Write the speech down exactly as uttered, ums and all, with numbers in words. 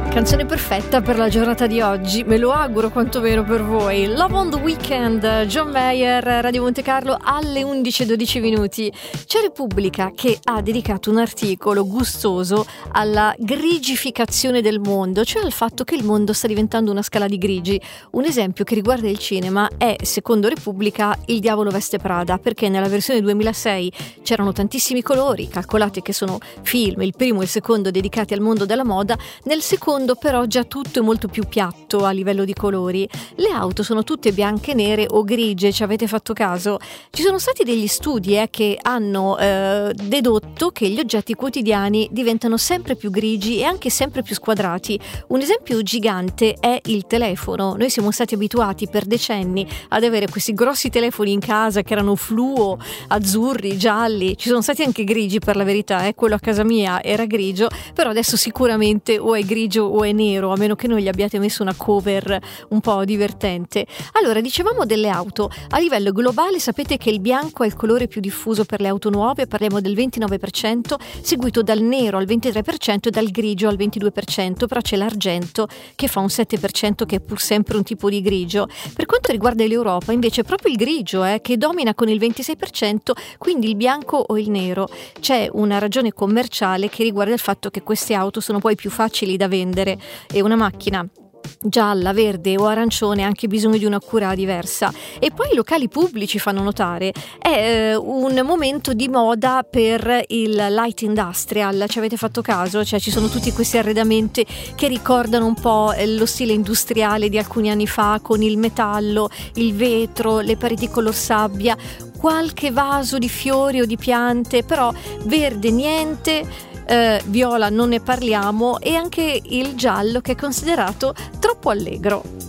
Canzone perfetta per la giornata di oggi, me lo auguro quantomeno per voi. Love on the Weekend, John Mayer, Radio Monte Carlo alle undici e dodici minuti. C'è Repubblica che ha dedicato un articolo gustoso alla grigificazione del mondo, cioè al fatto che il mondo sta diventando una scala di grigi. Un esempio che riguarda il cinema è, secondo Repubblica, Il diavolo veste Prada, perché nella versione duemilasei c'erano tantissimi colori, calcolate che sono film, il primo e il secondo dedicati al mondo della moda, nel secondo però già tutto è molto più piatto a livello di colori. Le auto sono tutte bianche, nere o grigie, ci avete fatto caso? Ci sono stati degli studi eh, che hanno eh, dedotto che gli oggetti quotidiani diventano sempre più grigi e anche sempre più squadrati. Un esempio gigante è il telefono. Noi siamo stati abituati per decenni ad avere questi grossi telefoni in casa che erano fluo, azzurri, gialli, ci sono stati anche grigi per la verità, eh? Quello a casa mia era grigio, però adesso sicuramente o è grigio o è nero, a meno che non gli abbiate messo una cover un po' divertente. Allora, dicevamo delle auto. A livello globale sapete che il bianco è il colore più diffuso per le auto nuove, parliamo del ventinove per cento, seguito dal nero al ventitré per cento e dal grigio al ventidue per cento, però c'è l'argento che fa un sette per cento, che è pur sempre un tipo di grigio. Per quanto riguarda l'Europa invece è proprio il grigio eh, che domina con il ventisei per cento, quindi il bianco o il nero. C'è una ragione commerciale che riguarda il fatto che queste auto sono poi più facili da vendere e una macchina gialla, verde o arancione ha anche bisogno di una cura diversa. E poi i locali pubblici fanno notare è eh, un momento di moda per il light industrial, ci avete fatto caso? Cioè ci sono tutti questi arredamenti che ricordano un po' lo stile industriale di alcuni anni fa, con il metallo, il vetro, le pareti color sabbia, qualche vaso di fiori o di piante, però verde niente. Uh, viola non ne parliamo, e anche il giallo che è considerato troppo allegro.